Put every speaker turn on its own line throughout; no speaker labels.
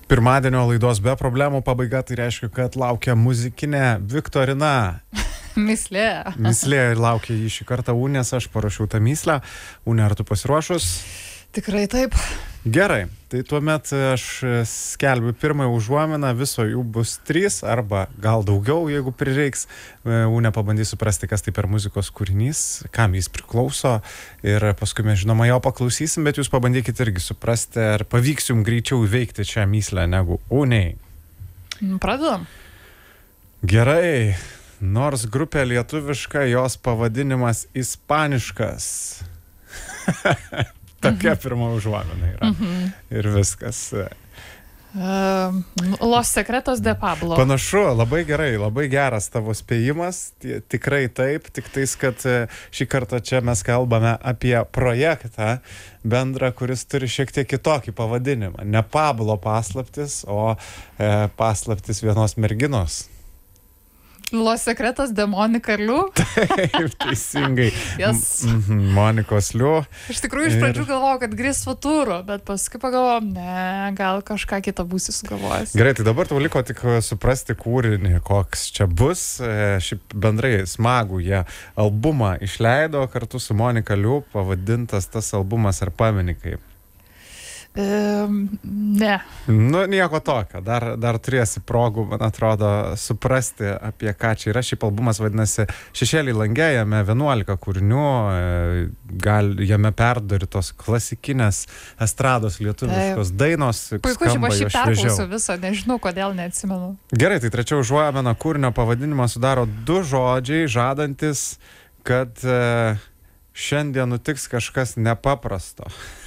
Pirmadienio laidos be problemų pabaiga, tai reiškia, kad laukia muzikinė viktorina.
Mislė.
Mislė ir laukia jį šį kartą Unės, aš parašiau tą mislę. Unė, ar tu pasiruošus?
Tikrai taip.
Gerai, tai tuomet aš skelbiu pirmąją užuominą, viso jų bus 3 arba gal daugiau, jeigu prireiks. Unė pabandys suprasti, kas tai per muzikos kūrinys, kam jis priklauso ir paskui mes žinoma jo paklausysim, bet jūs pabandykite irgi suprasti, ar pavyks jums greičiau įveikti šią mislę negu Unei.
Pradedam.
Gerai, nors grupė lietuviška, jos pavadinimas ispaniškas. Tokia pirma užuomina yra. Ir viskas.
Los Secretos de Pablo.
Panašu, labai gerai, labai geras tavo spėjimas. Tikrai taip, tik tais, kad šį kartą čia mes kalbame apie projektą bendrą, kuris turi šiek tiek kitokį pavadinimą. Ne Pablo paslaptis, o paslaptis vienos merginos.
Los Secretos de Monika Liu.
Taip, teisingai.
Yes.
Monikos Liu.
Iš tikrųjų, iš pradžių galvojau, kad Gris Futuro, bet paskui pagalvojau, ne, gal kažką kitą būsi sugalvojęs.
Gerai, tai dabar tau liko tik suprasti kūrinį, koks čia bus. Šiaip bendrai smagų jie albumą išleido kartu su Monika Liu, pavadintas tas albumas ar pameni kaip?
Ne.
Nu, nieko tokio. Dar turėsi progų, man atrodo, suprasti, apie ką čia yra. Šiaip albumas vadinasi Šešėliai lange, jame 11 kūrinių, jame perdarytos klasikinės estrados lietuviškos dainos.
Puiku, aš šį perklausiu visą, nežinau, kodėl neatsimenu.
Gerai, tai trečia užuomina kūrinio pavadinimą sudaro 2 žodžiai, žadantis, kad šiandien nutiks kažkas nepaprasto.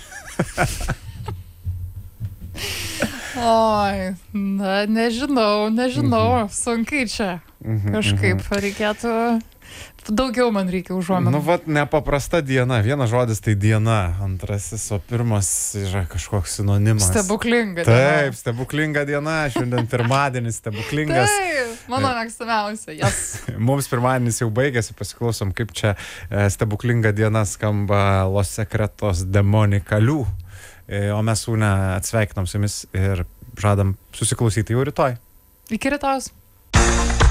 Oi, na, nežinau, sunkiai čia. Kažkaip reikėtų, daugiau man reikia užuominų.
Nu, vat, nepaprasta diena. Vienas žodis tai diena, antrasis, o pirmas yra kažkoks sinonimas.
Stebuklinga diena.
Taip, stebuklinga diena, šiandien pirmadienis stebuklingas.
Taip, mano mėgstamiausia, jas.
Mums pirmadienis jau baigėsi, pasiklausom, kaip čia stebuklinga diena skamba Los Secretos de Monika Liu. O mes Unę atsveikinam su jumis ir žadam susiklausyti jau rytoj.
Iki rytojus.